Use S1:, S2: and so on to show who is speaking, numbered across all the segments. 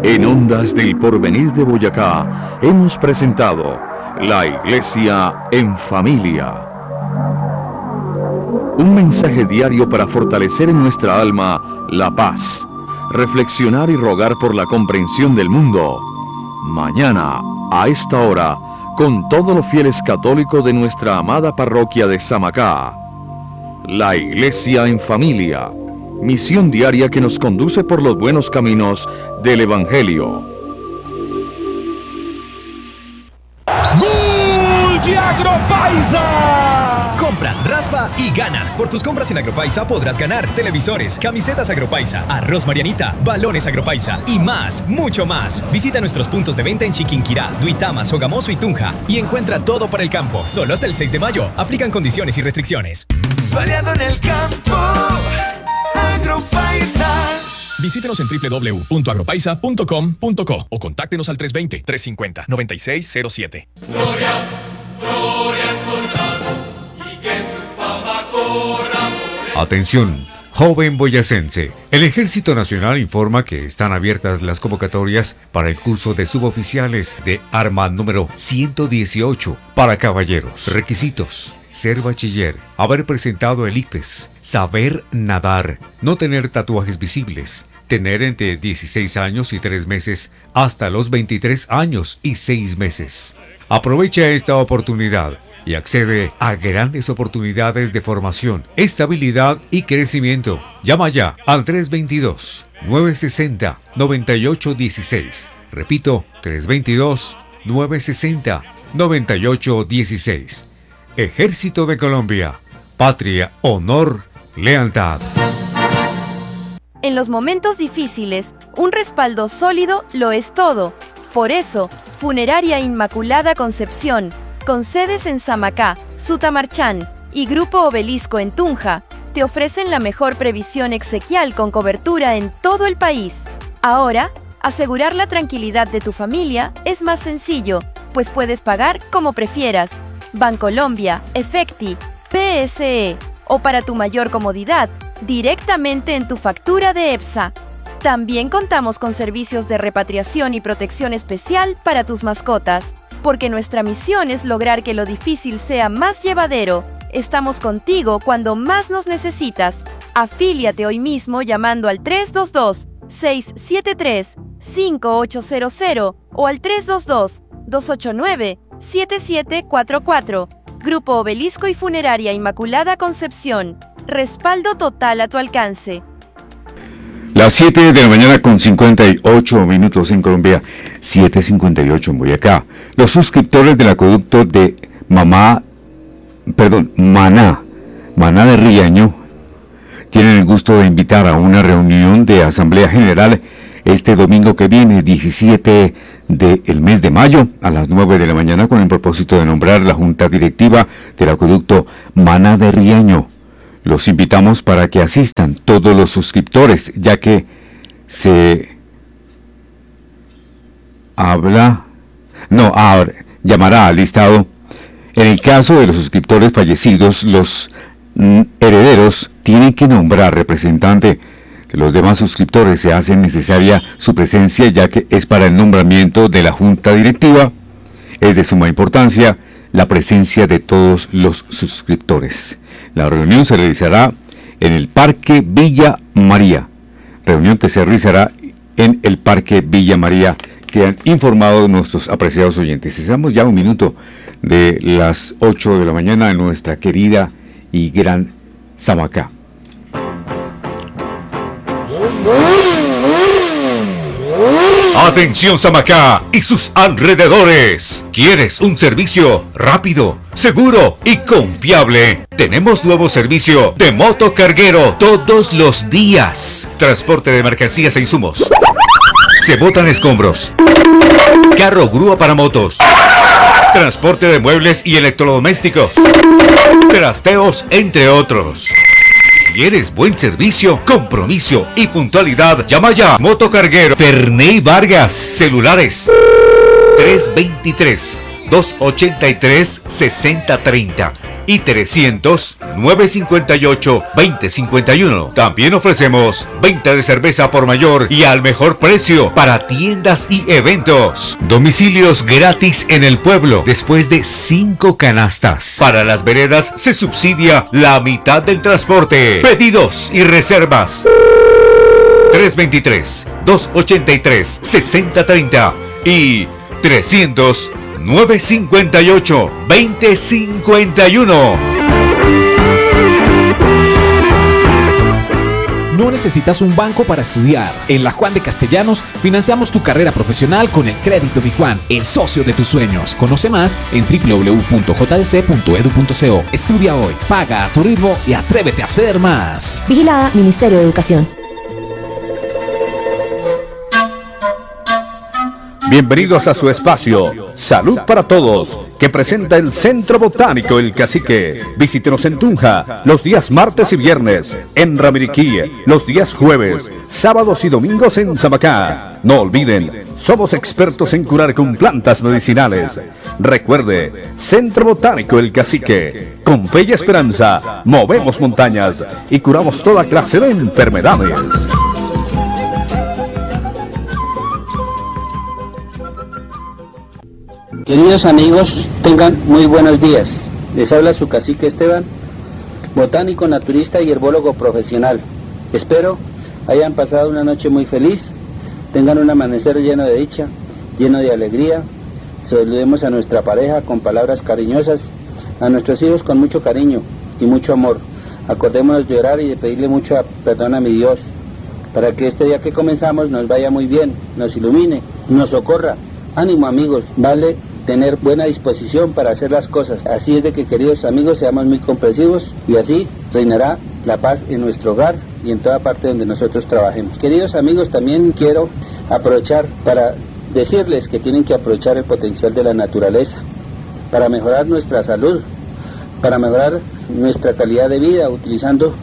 S1: En Ondas del Porvenir de Boyacá hemos presentado La Iglesia en Familia. Un mensaje diario para fortalecer en nuestra alma la paz, reflexionar y rogar por la comprensión del mundo. Mañana, a esta hora, con todos los fieles católicos de nuestra amada parroquia de Samacá. La Iglesia en Familia. Misión diaria que nos conduce por los buenos caminos del Evangelio.
S2: ¡Gol de Agropaisa!
S3: Compra, raspa y gana. Por tus compras en Agropaisa podrás ganar televisores, camisetas Agropaisa, arroz Marianita, balones Agropaisa y más, mucho más. Visita nuestros puntos de venta en Chiquinquirá, Duitama, Sogamoso y Tunja y encuentra todo para el campo. Solo hasta el 6 de mayo. Aplican condiciones y restricciones.
S2: Su aliado en el campo, Agropaisa.
S3: Visítenos en www.agropaisa.com.co o contáctenos al 320-350-9607.
S4: Gloria, gloria al soldado, y que su fama corra por el...
S5: Atención, joven boyacense. El Ejército Nacional informa que están abiertas las convocatorias para el curso de suboficiales de arma número 118 para caballeros. Requisitos: ser bachiller, haber presentado el ICFES, saber nadar, no tener tatuajes visibles, tener entre 16 años y 3 meses hasta los 23 años y 6 meses. Aprovecha esta oportunidad y accede a grandes oportunidades de formación, estabilidad y crecimiento. Llama ya al 322-960-9816. Repito, 322-960-9816. Ejército de Colombia. Patria, honor, lealtad.
S6: En los momentos difíciles, un respaldo sólido lo es todo. Por eso, Funeraria Inmaculada Concepción, con sedes en Samacá, Sutamarchán y Grupo Obelisco en Tunja, te ofrecen la mejor previsión exequial con cobertura en todo el país. Ahora, asegurar la tranquilidad de tu familia es más sencillo, pues puedes pagar como prefieras. Bancolombia, Efecti, PSE o para tu mayor comodidad, directamente en tu factura de EPSA. También contamos con servicios de repatriación y protección especial para tus mascotas, porque nuestra misión es lograr que lo difícil sea más llevadero. Estamos contigo cuando más nos necesitas. Afíliate hoy mismo llamando al 322-673-5800 o al 322-289-7744. Grupo Obelisco y Funeraria Inmaculada Concepción. Respaldo total a tu alcance.
S7: Las 7 de la mañana con 58 minutos en Colombia, 7:58 en Boyacá. Los suscriptores del acueducto de Maná de Riaño, tienen el gusto de invitar a una reunión de Asamblea General este domingo que viene, 17 del mes de mayo, a las 9 de la mañana, con el propósito de nombrar la Junta Directiva del acueducto Maná de Riaño. Los invitamos para que asistan todos los suscriptores, ya que se llamará al listado. En el caso de los suscriptores fallecidos, los herederos tienen que nombrar representante de los demás suscriptores. Se hace necesaria su presencia, ya que es para el nombramiento de la Junta Directiva. Es de suma importancia la presencia de todos los suscriptores. La reunión se realizará en el Parque Villa María. Reunión que se realizará en el Parque Villa María, que han informado nuestros apreciados oyentes. Estamos ya a un minuto de las 8 de la mañana en nuestra querida y gran Samacá.
S5: Atención Samacá y sus alrededores. ¿Quieres un servicio rápido, seguro y confiable? Tenemos nuevo servicio de motocarguero todos los días. Transporte de mercancías e insumos. Se botan escombros. Carro grúa para motos. Transporte de muebles y electrodomésticos. Trasteos, entre otros. ¿Quieres buen servicio, compromiso y puntualidad? Llama ya. Motocarguero Perney Vargas. Celulares 300-283-6030 y 300-958-2051. También ofrecemos venta de cerveza por mayor y al mejor precio para tiendas y eventos. Domicilios gratis en el pueblo después de 5 canastas. Para las veredas se subsidia la mitad del transporte. Pedidos y reservas 323-283-6030 y 300-958-2051.
S8: No necesitas un banco para estudiar. En la Juan de Castellanos financiamos tu carrera profesional con el crédito Bijuan, el socio de tus sueños. Conoce más en www.jdc.edu.co. Estudia hoy, paga a tu ritmo y atrévete a hacer más.
S9: Vigilada Ministerio de Educación.
S10: Bienvenidos a su espacio Salud para Todos, que presenta el Centro Botánico El Cacique. Visítenos en Tunja los días martes y viernes, en Ramiriquí los días jueves, sábados y domingos en Samacá. No olviden, somos expertos en curar con plantas medicinales. Recuerde, Centro Botánico El Cacique. Con fe y esperanza, movemos montañas y curamos toda clase de enfermedades.
S11: Queridos amigos, tengan muy buenos días. Les habla su cacique Esteban, botánico, naturista y herbólogo profesional. Espero hayan pasado una noche muy feliz, tengan un amanecer lleno de dicha, lleno de alegría. Saludemos a nuestra pareja con palabras cariñosas, a nuestros hijos con mucho cariño y mucho amor. Acordémonos de orar y de pedirle mucho perdón a mi Dios, para que este día que comenzamos nos vaya muy bien, nos ilumine, nos socorra. Ánimo amigos, vale tener buena disposición para hacer las cosas. Así es de que, queridos amigos, seamos muy comprensivos y así reinará la paz en nuestro hogar y en toda parte donde nosotros trabajemos. Queridos amigos, también quiero aprovechar para decirles que tienen que aprovechar el potencial de la naturaleza para mejorar nuestra salud, para mejorar nuestra calidad de vida, utilizando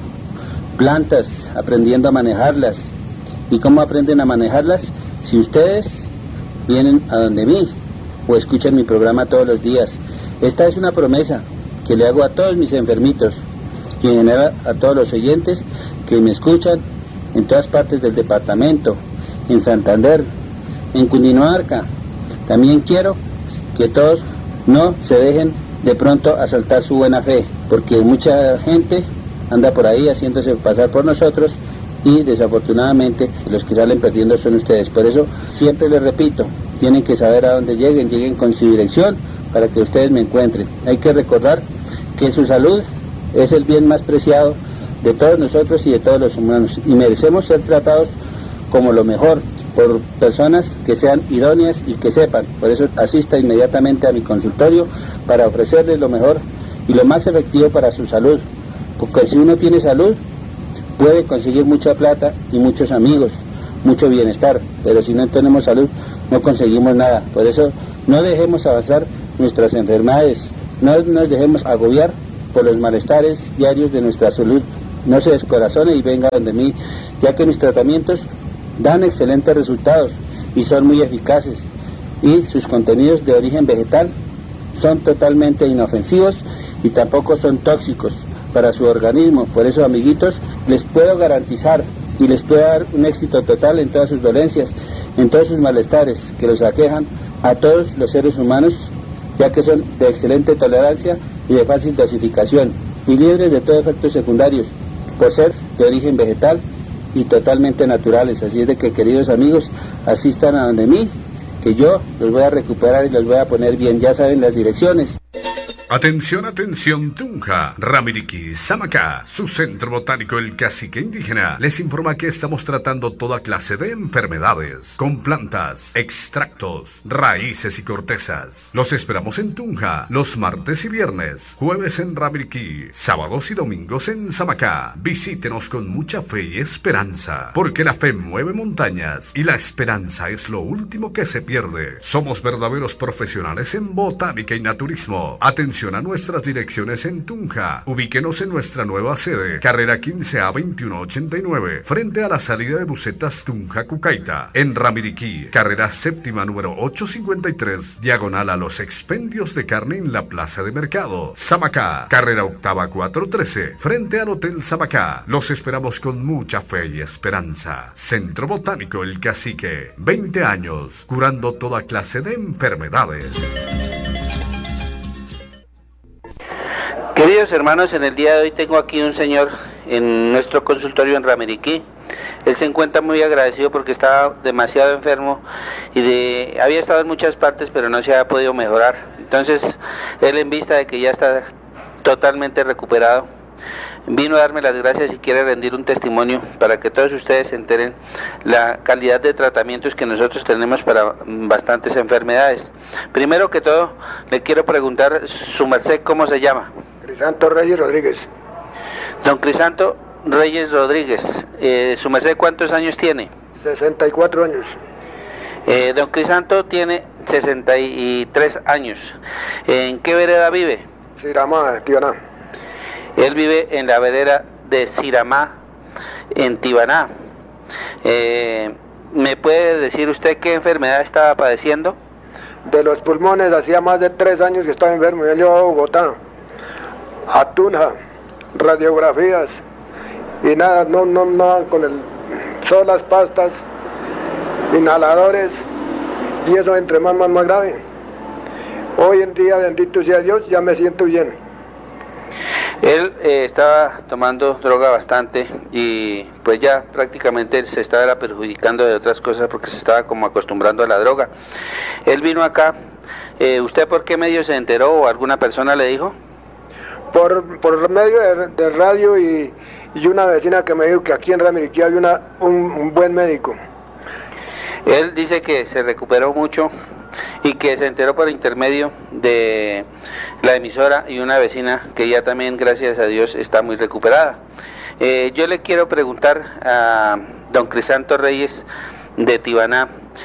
S11: plantas, aprendiendo a manejarlas. ¿Y cómo aprenden a manejarlas? Si ustedes vienen a donde mí o escuchan mi programa todos los días. Esta es una promesa que le hago a todos mis enfermitos y en general a todos los oyentes que me escuchan en todas partes del departamento, en Santander, en Cundinamarca. También quiero que todos no se dejen de pronto asaltar su buena fe, porque mucha gente anda por ahí haciéndose pasar por nosotros y desafortunadamente los que salen perdiendo son ustedes. Por eso siempre les repito, tienen que saber a dónde lleguen con su dirección para que ustedes me encuentren. Hay que recordar que su salud es el bien más preciado de todos nosotros y de todos los humanos, y merecemos ser tratados como lo mejor por personas que sean idóneas y que sepan. Por eso asista inmediatamente a mi consultorio para ofrecerles lo mejor y lo más efectivo para su salud, porque si uno tiene salud puede conseguir mucha plata y muchos amigos, mucho bienestar, pero si no tenemos salud no conseguimos nada. Por eso no dejemos avanzar nuestras enfermedades, no nos dejemos agobiar por los malestares diarios de nuestra salud. No se descorazone y venga donde mí, ya que mis tratamientos dan excelentes resultados y son muy eficaces, y sus contenidos de origen vegetal son totalmente inofensivos y tampoco son tóxicos para su organismo. Por eso, amiguitos, les puedo garantizar y les puedo dar un éxito total en todas sus dolencias, en todos sus malestares que los aquejan a todos los seres humanos, ya que son de excelente tolerancia y de fácil dosificación y libres de todos efectos secundarios por ser de origen vegetal y totalmente naturales. Así es de que, queridos amigos, asistan a donde mí, que yo los voy a recuperar y los voy a poner bien. Ya saben las direcciones.
S12: Atención, atención, Tunja, Ramiriquí, Samacá, su centro botánico El Cacique Indígena les informa que estamos tratando toda clase de enfermedades con plantas, extractos, raíces y cortezas. Los esperamos en Tunja los martes y viernes, jueves en Ramiriquí, sábados y domingos en Samacá. Visítenos con mucha fe y esperanza, porque la fe mueve montañas y la esperanza es lo último que se pierde. Somos verdaderos profesionales en botánica y naturismo. Atención atención a nuestras direcciones en Tunja. Ubíquenos en nuestra nueva sede, carrera 15A 2189, frente a la salida de Bucetas Tunja Cucaita. En Ramiriquí, carrera séptima número 853, diagonal a los expendios de carne en la plaza de mercado. Samacá, carrera octava 413, frente al Hotel Samacá. Los esperamos con mucha fe y esperanza. Centro Botánico El Cacique, 20 años, curando toda clase de enfermedades.
S11: Queridos hermanos, en el día de hoy tengo aquí un señor en nuestro consultorio en Ramiriquí. Él se encuentra muy agradecido porque estaba demasiado enfermo y había estado en muchas partes pero no se había podido mejorar. Entonces, él, en vista de que ya está totalmente recuperado, vino a darme las gracias y quiere rendir un testimonio para que todos ustedes se enteren la calidad de tratamientos que nosotros tenemos para bastantes enfermedades. Primero que todo, le quiero preguntar, su merced, ¿cómo se llama?
S9: Crisanto Reyes Rodríguez.
S11: Don Crisanto Reyes Rodríguez, su merced, ¿cuántos años tiene?
S9: 64 años.
S11: Don Crisanto tiene 63 años. ¿En qué vereda vive?
S9: Siramá, Tibaná.
S11: Él vive en la vereda de Siramá, en Tibaná. ¿Me puede decir usted qué enfermedad estaba padeciendo?
S9: De los pulmones, hacía más de 3 años que estaba enfermo. Yo llevo a Bogotá, a Tunja, radiografías y nada, no, con solo las pastas, inhaladores, y eso entre más grave. Hoy en día, bendito sea Dios, ya me siento bien.
S11: Él estaba tomando droga bastante y pues ya prácticamente se estaba perjudicando de otras cosas porque se estaba como acostumbrando a la droga. Él vino acá, ¿usted por qué medio se enteró o alguna persona le dijo?
S9: Por medio de radio y una vecina que me dijo que aquí en Ramiriquí había un buen médico.
S11: Él dice que se recuperó mucho y que se enteró por intermedio de la emisora y una vecina que ya también, gracias a Dios, está muy recuperada. Yo le quiero preguntar a don Crisanto Reyes de Tibaná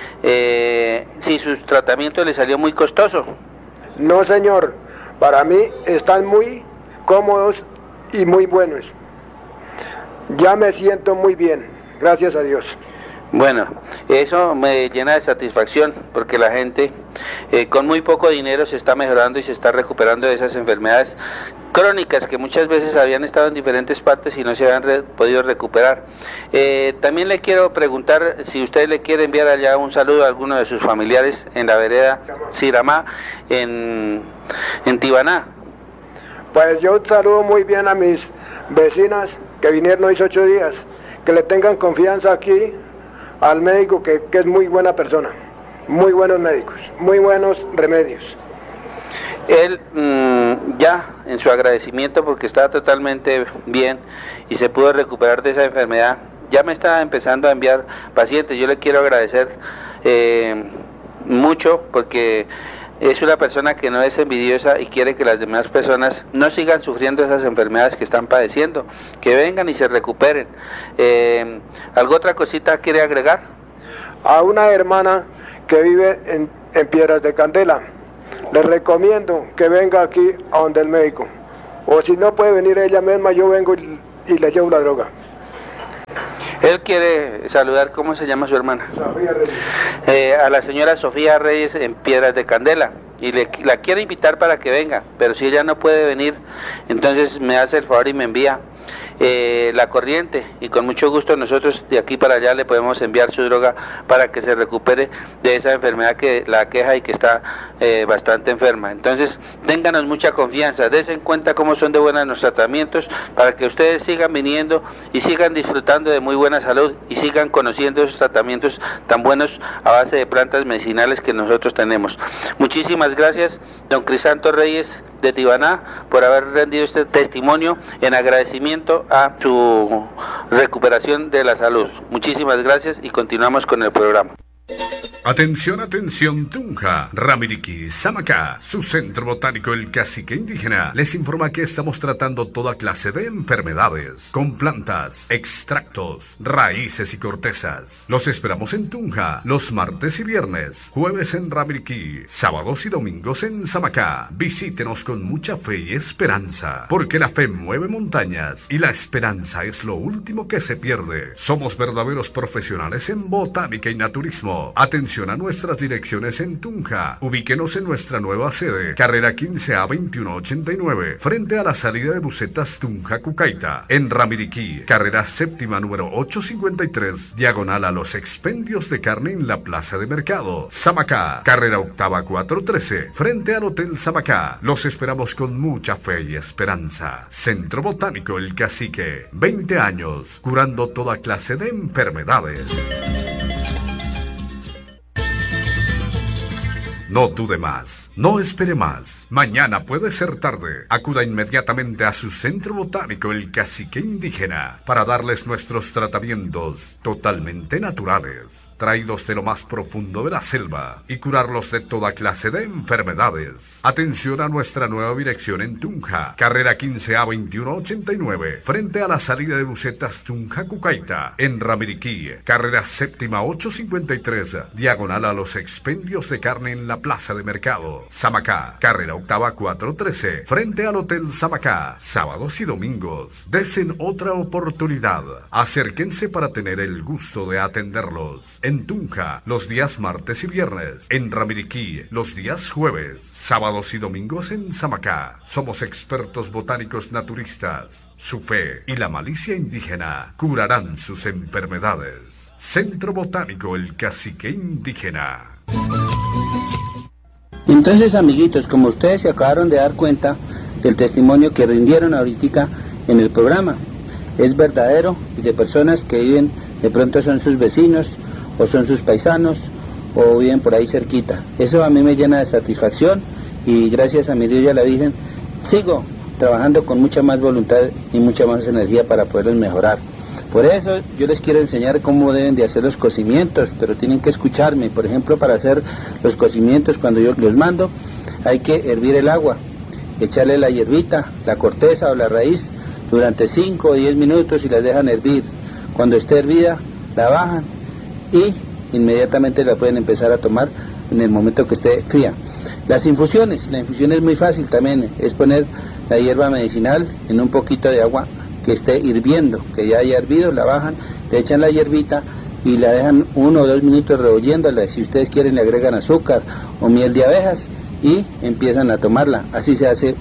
S11: si su tratamiento le salió muy costoso.
S9: No, señor, para mí están muy cómodos y muy buenos. Ya me siento muy bien, gracias a Dios.
S11: Bueno, eso me llena de satisfacción porque la gente con muy poco dinero se está mejorando y se está recuperando de esas enfermedades crónicas que muchas veces habían estado en diferentes partes y no se habían podido recuperar. También le quiero preguntar si usted le quiere enviar allá un saludo a alguno de sus familiares en la vereda Siramá, en Tibaná.
S9: Pues yo saludo muy bien a mis vecinas que vinieron hoy 8 días, que le tengan confianza aquí al médico que es muy buena persona, muy buenos médicos, muy buenos remedios.
S11: Él ya en su agradecimiento porque estaba totalmente bien y se pudo recuperar de esa enfermedad, ya me está empezando a enviar pacientes. Yo le quiero agradecer mucho porque es una persona que no es envidiosa y quiere que las demás personas no sigan sufriendo esas enfermedades que están padeciendo, que vengan y se recuperen. ¿Alguna otra cosita quiere agregar?
S9: A una hermana que vive en Piedras de Candela, le recomiendo que venga aquí a donde el médico, o si no puede venir ella misma, yo vengo y le llevo la droga.
S11: Él quiere saludar, ¿cómo se llama su hermana?
S9: Sofía Reyes.
S11: A la señora Sofía Reyes en Piedras de Candela, y la quiere invitar para que venga, pero si ella no puede venir, entonces me hace el favor y me envía la corriente, y con mucho gusto nosotros de aquí para allá le podemos enviar su droga para que se recupere de esa enfermedad que la aqueja y que está bastante enferma. Entonces ténganos mucha confianza, dense en cuenta cómo son de buenos los tratamientos para que ustedes sigan viniendo y sigan disfrutando de muy buena salud y sigan conociendo esos tratamientos tan buenos a base de plantas medicinales que nosotros tenemos. Muchísimas gracias, don Crisanto Reyes de Tibaná, por haber rendido este testimonio en agradecimiento a su recuperación de la salud. Muchísimas gracias y continuamos con el programa.
S12: Atención, atención, Tunja, Ramiriquí, Samacá, su centro botánico El Cacique Indígena, les informa que estamos tratando toda clase de enfermedades, con plantas, extractos, raíces y cortezas. Los esperamos en Tunja, los martes y viernes, jueves en Ramiriquí, sábados y domingos en Samacá. Visítenos con mucha fe y esperanza, porque la fe mueve montañas y la esperanza es lo último que se pierde. Somos verdaderos profesionales en botánica y naturismo. Atención a nuestras direcciones en Tunja. Ubíquenos en nuestra nueva sede, carrera 15A 2189, frente a la salida de busetas Tunja Cucaita. En Ramiriquí, carrera séptima número 853, diagonal a los expendios de carne en la plaza de mercado. Samacá, carrera octava 413, frente al Hotel Samacá. Los esperamos con mucha fe y esperanza. Centro Botánico El Cacique, 20 años, curando toda clase de enfermedades. No dude más, no espere más. Mañana puede ser tarde. Acuda inmediatamente a su centro botánico El Cacique Indígena para darles nuestros tratamientos totalmente naturales, traídos de lo más profundo de la selva, y curarlos de toda clase de enfermedades. Atención a nuestra nueva dirección en Tunja, carrera 15A 2189, frente a la salida de busetas Tunja Cucaita. En Ramiriquí, carrera séptima 853, diagonal a los expendios de carne en la plaza de mercado. Samacá, carrera octava 413, frente al Hotel Samacá. Sábados y domingos. Desen otra oportunidad. Acérquense para tener el gusto de atenderlos. En Tunja, los días martes y viernes. En Ramiriquí, los días jueves. Sábados y domingos en Samacá. Somos expertos botánicos naturistas. Su fe y la malicia indígena curarán sus enfermedades. Centro Botánico El Cacique Indígena.
S11: Entonces, amiguitos, como ustedes se acabaron de dar cuenta del testimonio que rindieron ahorita en el programa, es verdadero, y de personas que viven, de pronto son sus vecinos, o son sus paisanos, o viven por ahí cerquita. Eso a mí me llena de satisfacción, y gracias a mi Dios y a la Virgen, sigo trabajando con mucha más voluntad y mucha más energía para poderlos mejorar. Por eso yo les quiero enseñar cómo deben de hacer los cocimientos, pero tienen que escucharme. Por ejemplo, para hacer los cocimientos, cuando yo los mando, hay que hervir el agua, echarle la hierbita, la corteza o la raíz durante 5 o 10 minutos y las dejan hervir. Cuando esté hervida, la bajan y inmediatamente la pueden empezar a tomar en el momento que esté fría. Las infusiones, la infusión es muy fácil también, es poner la hierba medicinal en un poquito de agua que esté hirviendo, que ya haya hervido, la bajan, le echan la hierbita y la dejan 1 o 2 minutos revolviéndola. Si ustedes quieren le agregan azúcar o miel de abejas y empiezan a tomarla. Así se hace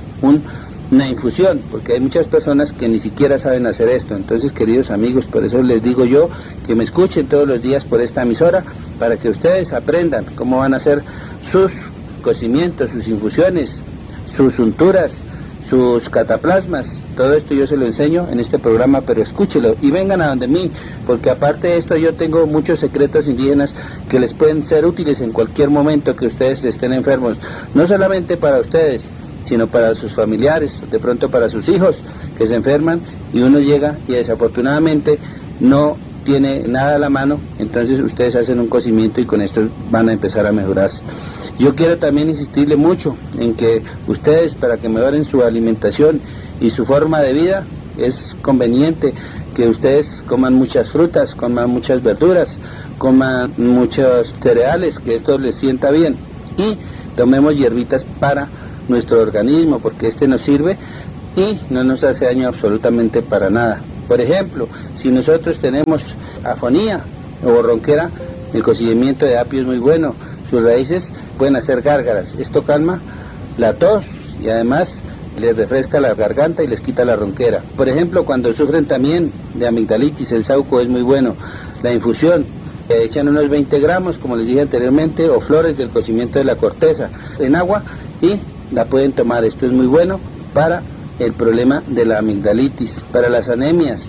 S11: una infusión, porque hay muchas personas que ni siquiera saben hacer esto. Entonces, queridos amigos, por eso les digo yo que me escuchen todos los días por esta emisora, para que ustedes aprendan cómo van a hacer sus cocimientos, sus infusiones, sus unturas, sus cataplasmas. Todo esto yo se lo enseño en este programa, pero escúchelo y vengan a donde mí, porque aparte de esto yo tengo muchos secretos indígenas que les pueden ser útiles en cualquier momento que ustedes estén enfermos, no solamente para ustedes, sino para sus familiares, de pronto para sus hijos que se enferman y uno llega y desafortunadamente no tiene nada a la mano, entonces ustedes hacen un cocimiento y con esto van a empezar a mejorarse. Yo quiero también insistirle mucho en que ustedes, para que mejoren su alimentación y su forma de vida, es conveniente que ustedes coman muchas frutas, coman muchas verduras, coman muchos cereales, que esto les sienta bien, y tomemos hierbitas para nuestro organismo, porque este nos sirve y no nos hace daño absolutamente para nada. Por ejemplo, si nosotros tenemos afonía o ronquera, el cocimiento de apio es muy bueno. Sus raíces pueden hacer gárgaras. Esto calma la tos y además les refresca la garganta y les quita la ronquera. Por ejemplo, cuando sufren también de amigdalitis, el sauco es muy bueno. La infusión, echan unos 20 gramos, como les dije anteriormente, o flores del cocimiento de la corteza en agua y la pueden tomar. Esto es muy bueno para el problema de la amigdalitis. Para las anemias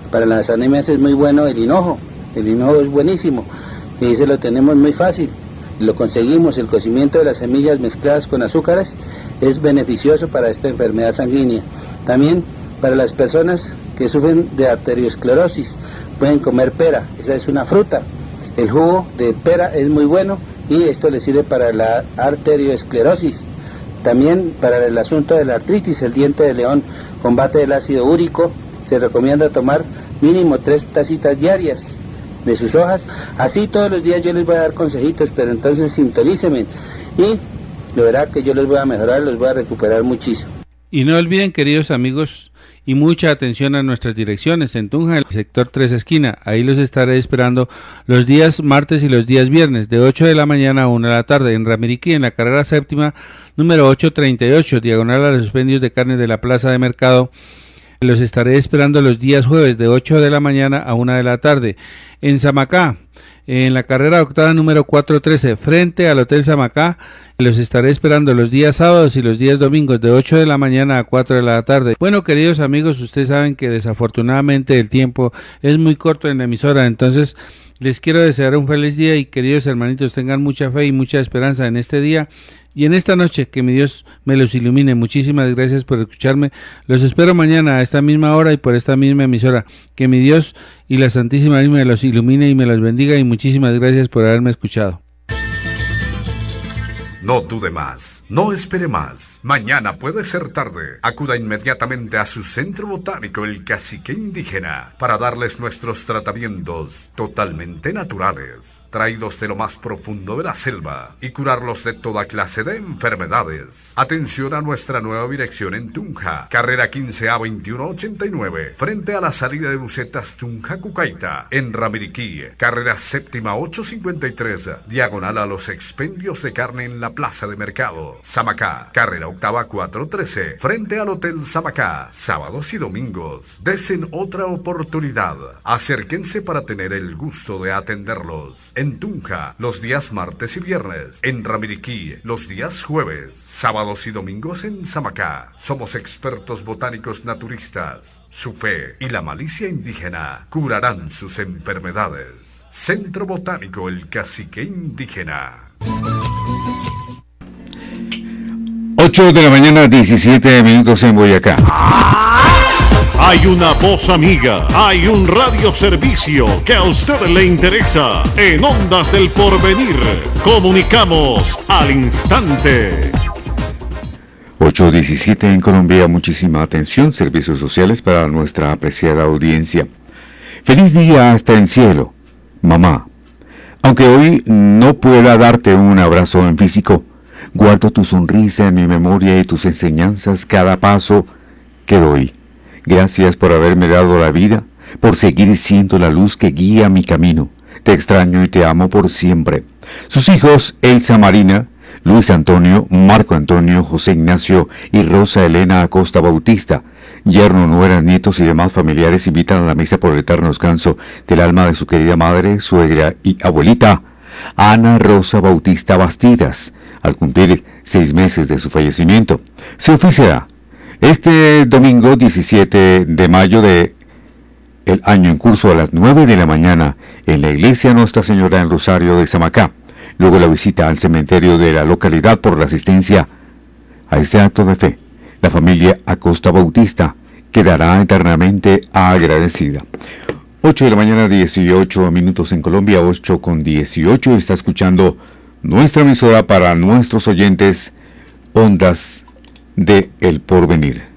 S11: es muy bueno el hinojo es buenísimo y ese lo tenemos muy fácil, lo conseguimos. El cocimiento de las semillas mezcladas con azúcares es beneficioso para esta enfermedad sanguínea. También para las personas que sufren de arteriosclerosis pueden comer pera, esa es una fruta El jugo de pera es muy bueno y esto le sirve para la arterioesclerosis. También para el asunto de la artritis, el diente de león combate el ácido úrico. Se recomienda tomar mínimo 3 tacitas diarias de sus hojas. Así todos los días yo les voy a dar consejitos, pero entonces sintonícenme y lo verá que yo les voy a mejorar, los voy a recuperar muchísimo.
S13: Y no olviden, queridos amigos, y mucha atención a nuestras direcciones en Tunja, el sector 3 esquina. Ahí los estaré esperando los días martes y los días viernes, de 8 de la mañana a 1 de la tarde, en Ramiriquí, en la carrera séptima, número 838, diagonal a los expendios de carne de la Plaza de Mercado. Los estaré esperando los días jueves, de 8 de la mañana a 1 de la tarde. En Samacá, en la carrera octava número 413, frente al Hotel Samacá. Los estaré esperando los días sábados y los días domingos de 8 de la mañana a 4 de la tarde. Bueno, queridos amigos, ustedes saben que desafortunadamente el tiempo es muy corto en la emisora, entonces les quiero desear un feliz día y queridos hermanitos, tengan mucha fe y mucha esperanza en este día y en esta noche, que mi Dios me los ilumine. Muchísimas gracias por escucharme. Los espero mañana a esta misma hora y por esta misma emisora. Que mi Dios y la Santísima Virgen me los ilumine y me los bendiga, y muchísimas gracias por haberme escuchado.
S12: No dude más, no espere más. Mañana puede ser tarde. Acuda inmediatamente a su centro botánico, el Cacique Indígena, para darles nuestros tratamientos totalmente naturales, traídos de lo más profundo de la selva, y curarlos de toda clase de enfermedades. Atención a nuestra nueva dirección en Tunja, carrera 15A 2189, frente a la salida de busetas Tunja Cucaita. En Ramiriquí, carrera séptima 853, diagonal a los expendios de carne en la Plaza de Mercado. Samacá, carrera octava 413, frente al Hotel Samacá, sábados y domingos. Desen otra oportunidad. Acérquense para tener el gusto de atenderlos. En Tunja, los días martes y viernes. En Ramiriquí, los días jueves. Sábados y domingos en Samacá. Somos expertos botánicos naturistas. Su fe y la malicia indígena curarán sus enfermedades. Centro Botánico El Cacique Indígena.
S7: 8 de la mañana, 17 minutos en Boyacá.
S14: Hay una voz amiga, hay un radioservicio que a usted le interesa. En Ondas del Porvenir, comunicamos al instante.
S7: 8:17 en Colombia. Muchísima atención, servicios sociales para nuestra apreciada audiencia. Feliz día hasta el cielo, mamá. Aunque hoy no pueda darte un abrazo en físico, guardo tu sonrisa en mi memoria y tus enseñanzas cada paso que doy. Gracias por haberme dado la vida, por seguir siendo la luz que guía mi camino. Te extraño y te amo por siempre. Sus hijos, Elsa Marina, Luis Antonio, Marco Antonio, José Ignacio y Rosa Elena Acosta Bautista, yerno, nueras, nietos y demás familiares invitan a la misa por el eterno descanso del alma de su querida madre, suegra y abuelita, Ana Rosa Bautista Bastidas, al cumplir 6 meses de su fallecimiento. Se oficiará este domingo 17 de mayo de el año en curso a las 9 de la mañana en la iglesia Nuestra Señora del Rosario de Samacá. Luego la visita al cementerio de la localidad por la asistencia a este acto de fe. La familia Acosta Bautista quedará eternamente agradecida. 8 de la mañana, 18 minutos en Colombia, 8:18. Está escuchando nuestra emisora para nuestros oyentes, Ondas de El Porvenir.